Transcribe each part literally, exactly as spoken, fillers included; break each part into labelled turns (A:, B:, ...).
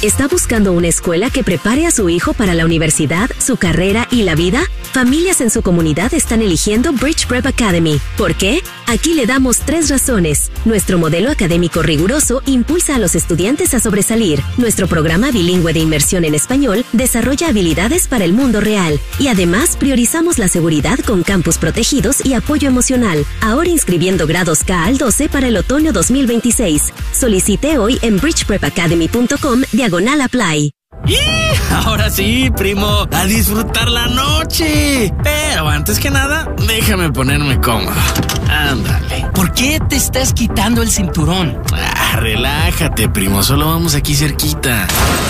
A: ¿Está buscando una escuela que prepare a su hijo para la universidad, su carrera y la vida? Familias en su comunidad están eligiendo Bridge Prep Academy. ¿Por qué? Aquí le damos tres razones. Nuestro modelo académico riguroso impulsa a los estudiantes a sobresalir. Nuestro programa bilingüe de inmersión en español desarrolla habilidades para el mundo real. Y además priorizamos la seguridad con campus protegidos y apoyo emocional. Ahora inscribiendo grados K al doce para el otoño dos mil veintiséis. Solicite hoy en bridge prep academy punto com diagonal apply.
B: ¡Y! Ahora sí, primo, a disfrutar la noche. Pero antes que nada, déjame ponerme cómodo. Ándale.
C: ¿Por qué te estás quitando el cinturón?
B: Ah, relájate, primo, solo vamos aquí cerquita.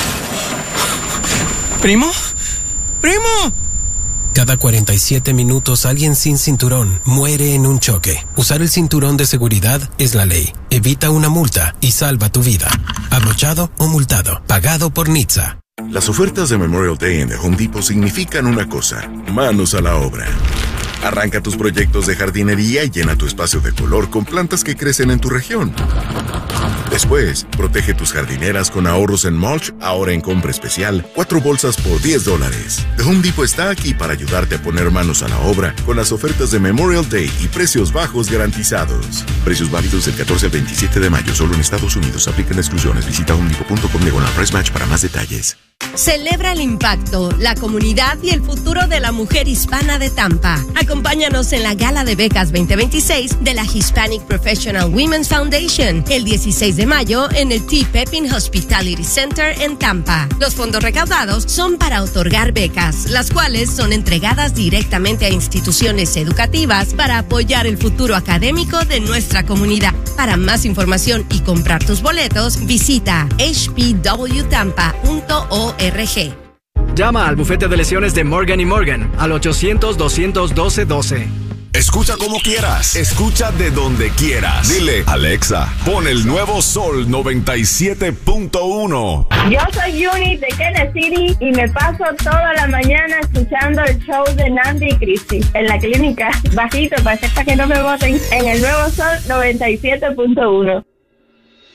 C: ¿Primo? ¡Primo!
D: Cada cuarenta y siete minutos alguien sin cinturón muere en un choque. Usar el cinturón de seguridad es la ley. Evita una multa y salva tu vida. Abrochado o multado. Pagado por N H T S A.
E: Las ofertas de Memorial Day en The Home Depot significan una cosa: manos a la obra. Arranca tus proyectos de jardinería y llena tu espacio de color con plantas que crecen en tu región. Después, protege tus jardineras con ahorros en mulch, ahora en compra especial, cuatro bolsas por diez dólares. The Home Depot está aquí para ayudarte a poner manos a la obra con las ofertas de Memorial Day y precios bajos garantizados. Precios válidos del catorce al veintisiete de mayo, solo en Estados Unidos. Aplican exclusiones. Visita home depot punto com diagonal price match para más detalles.
F: Celebra el impacto, la comunidad y el futuro de la mujer hispana de Tampa. Acompáñanos en la Gala de Becas veinte veintiséis de la Hispanic Professional Women's Foundation el dieciséis de mayo en el T. Pepin Hospitality Center en Tampa. Los fondos recaudados son para otorgar becas, las cuales son entregadas directamente a instituciones educativas para apoyar el futuro académico de nuestra comunidad. Para más información y comprar tus boletos, visita h p w tampa punto org.
G: Llama al bufete de lesiones de Morgan y Morgan al ochocientos, doscientos doce, doce.
H: Escucha como quieras, escucha de donde quieras. Dile, Alexa, pon el nuevo Sol noventa y siete punto uno.
I: Yo soy Yuni de Kansas City y me paso toda la mañana escuchando el show de Nandy y Christy en la clínica. Bajito, para que no me voten, en el nuevo Sol noventa y siete punto uno.